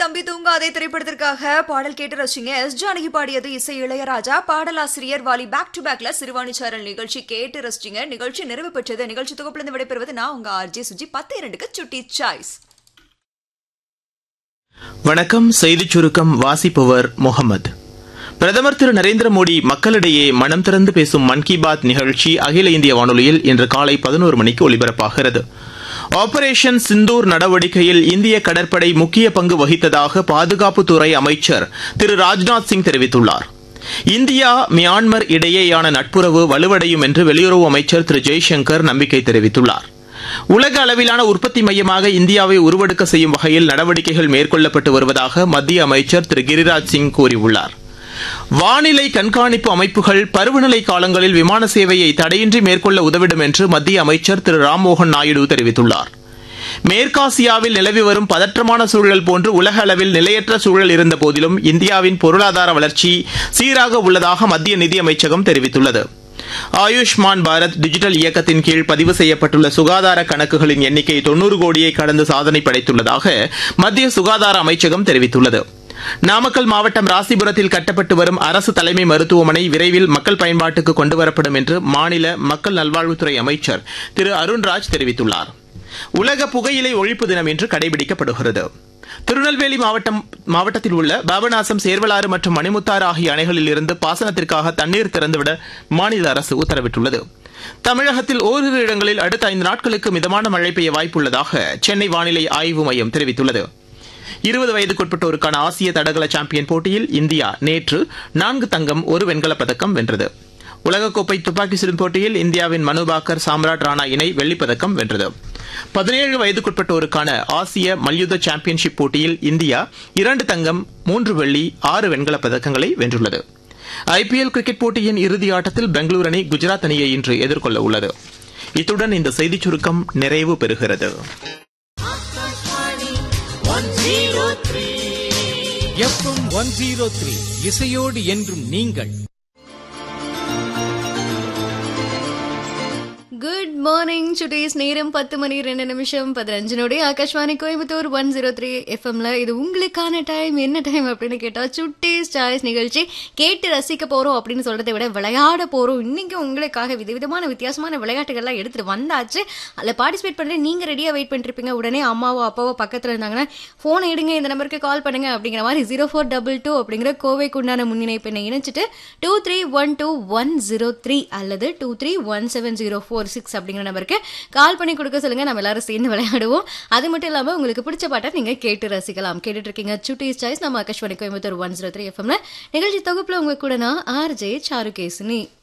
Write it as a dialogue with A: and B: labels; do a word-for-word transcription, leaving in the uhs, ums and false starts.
A: தம்பி தூங்காதே திரைப்படத்திற்காக பாடல் கேட்டு ரசிங்க. எஸ் ஜானகி பாடியது, இசை இளையராஜா, பாடலாசிரியர் வாலி. பேக் டு பேக்ல சிறுவாணி சாரல் நிகழ்ச்சி கேட்டு ரசிச்சிங்க. நிகழ்ச்சி நிறைவு பெற்றது. நிகழ்ச்சி தொகுப்பிலிருந்து விடைபெறுவது நான் உங்க ஆர்ஜே சுஜி. பத்து இரண்டுக்கு சுட்டி சாய்ஸ்.
B: வணக்கம். செய்திச் சுருக்கம் வாசிப்பவர் முகமது. பிரதமர் திரு நரேந்திர மோடி மக்களிடையே மனம் திறந்து பேசும் மன் கி பாத் நிகழ்ச்சி அகில இந்திய வானொலியில் இன்று காலை பதினோரு மணிக்கு ஒலிபரப்பாகிறது. ஆபரேஷன் சிந்தூர் நடவடிக்கையில் இந்திய கடற்படை முக்கிய பங்கு வகித்ததாக பாதுகாப்புத்துறை அமைச்சர் திரு ராஜ்நாத் சிங் தெரிவித்துள்ளார். இந்தியா மியான்மர் இடையேயான நட்புறவு வலுவடையும் என்று வெளியுறவு அமைச்சர் திரு ஜெய்சங்கர் நம்பிக்கை தெரிவித்துள்ளார். உலக அளவிலான உற்பத்தி மையமாக இந்தியாவை உருவெடுக்க செய்யும் வகையில் நடவடிக்கைகள் மேற்கொள்ளப்பட்டு வருவதாக மத்திய அமைச்சர் திரு கிரிராஜ் சிங் கூறியுள்ளார். வானிலை கண்காணிப்பு அமைப்புகள் பருவநிலை காலங்களில் விமான சேவையை தடையின்றி மேற்கொள்ள உதவிடும் என்று மத்திய அமைச்சர் திரு ராம்மோகன் நாயுடு தெரிவித்துள்ளார். மேற்காசியாவில் நிலவி வரும் பதற்றமான சூழல் போன்று உலக அளவில் நிலையற்ற சூழல் இருந்த போதிலும் இந்தியாவின் பொருளாதார வளர்ச்சி சீராக உள்ளதாக மத்திய நிதியமைச்சகம் தெரிவித்துள்ளது. ஆயுஷ்மான் பாரத் டிஜிட்டல் இயக்கத்தின் கீழ் பதிவு செய்யப்பட்டுள்ள சுகாதார கணக்குகளின் எண்ணிக்கை தொன்னூறு கோடியை கடந்து சாதனை படைத்துள்ளதாக மத்திய சுகாதார அமைச்சகம் தெரிவித்துள்ளது. நாமக்கல் மாவட்டம் ராசிபுரத்தில் கட்டப்பட்டு வரும் அரசு தலைமை மருத்துவமனை விரைவில் மக்கள் பயன்பாட்டுக்கு கொண்டுவரப்படும் என்று மாநில மக்கள் நல்வாழ்வுத்துறை அமைச்சர் திரு அருண்ராஜ் தெரிவித்துள்ளார். உலக புகையிலை ஒழிப்பு தினம் இன்று கடைபிடிக்கப்படுகிறது. திருநெல்வேலி மாவட்டம் மாவட்டத்தில் உள்ள பாபநாசம், சேர்வலாறு மற்றும் மணிமுத்தாறு ஆகிய அணைகளில் இருந்து பாசனத்திற்காக தண்ணீர் திறந்துவிட மாநில அரசு உத்தரவிட்டுள்ளது. தமிழகத்தில் ஓரிரு இடங்களில் அடுத்த ஐந்து நாட்களுக்கு மிதமான மழை பெய்ய வாய்ப்புள்ளதாக சென்னை வானிலை ஆய்வு மையம் தெரிவித்துள்ளது. இருபது வயதுக்குட்பட்டோருக்கான ஆசிய தடகள சாம்பியன் போட்டியில் இந்தியா நேற்று நான்கு தங்கம், ஒரு வெண்கலப் பதக்கம் வென்றது. உலகக்கோப்பை துப்பாக்கி சுடும் போட்டியில் இந்தியாவின் மனு பாக்கர், சாம்ராட் ராணா இணை வெள்ளிப்பதக்கம் வென்றது. பதினேழு வயதுக்குட்பட்டோருக்கான ஆசிய மல்யுத்த சாம்பியன்ஷிப் போட்டியில் இந்தியா இரண்டு தங்கம், மூன்று வெள்ளி, ஆறு வெண்கலப் பதக்கங்களை வென்றுள்ளது. ஐபிஎல் கிரிக்கெட் போட்டியின் இறுதி ஆட்டத்தில் பெங்களூரு அணி குஜராத் அணியை இன்று எதிர்கொள்ள உள்ளது. இத்துடன் இந்த செய்திச் சுருக்கம் நிறைவு பெறுகிறது.
C: எஃப்எம் ஒன் ஜீரோ த்ரீ இசையோடு என்றும் நீங்கள்.
D: குட் மார்னிங் சுட்டீஸ். நேரம் பத்து மணி ரெண்டு நிமிஷம் பதினஞ்சு நொடி. Akashvani Coimbatore one zero three எஃப்எம்ல இது உங்களுக்கான டைம். என்ன டைம் அப்படின்னு கேட்டா சுட்டீஸ் சாய்ஸ் நிகழ்ச்சி கேட்டு ரசிக்க போறோம் அப்படின்னு சொல்றதை விட விளையாட போறோம். இன்னைக்கு உங்களுக்காக விதவிதமான வித்தியாசமான விளையாட்டுகள்லாம் எடுத்துட்டு வந்தாச்சு. அதில் பார்ட்டிசிபேட் பண்ற நீங்க ரெடியா வெயிட் பண்ணிருப்பீங்க. உடனே அம்மாவோ அப்பாவோ பக்கத்துல இருந்தாங்கன்னா போன் எடுங்க, இந்த நம்பருக்கு கால் பண்ணுங்க அப்படிங்கிற மாதிரி ஜீரோ ஃபோர் டபுள் டூ அப்படிங்கிற கோவைக்கு உண்டான முன்னிணைப்பு எண்ணை இணைச்சிட்டு two three one two one zero three அல்லது two three one seven zero four six அப்படிங்கிற நம்பருக்கு கால் பண்ணி கொடுக்க சொல்லுங்க. நம்ம எல்லாரும் சேர்ந்து விளையாடுவோம். அது மட்டும் இல்லாம உங்களுக்கு பிடிச்ச பாட்டை நீங்க கேட்டு ரசிக்கலாம். கேட்டுட்டு இருக்கீங்க சுட்டீஸ் சாய்ஸ் நம்ம Akashvani Coimbatore one zero three எஃப்எம்ல. நிகழ்ச்சி தொகுப்புல உங்க கூட நான் ஆர்ஜே சாருகேசினி.